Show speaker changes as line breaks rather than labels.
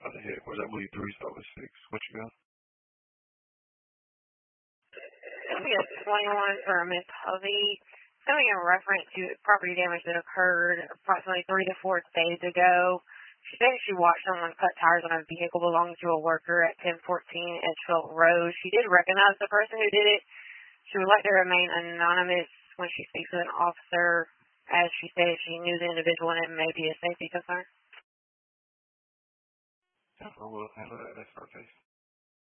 about the head. Was I believe 3, so it was 6. What you got?
Yes, 21 for Miss Hovey. Coming in reference to property damage that occurred approximately 3 to 4 days ago. She said she watched someone cut tires on a vehicle belonging to a worker at 1014 Edgefield Road. She did recognize the person who did it. She would like to remain anonymous when she speaks with an officer, as she said she knew the individual and it may be a safety concern.
Yeah, I will handle that. That's our case.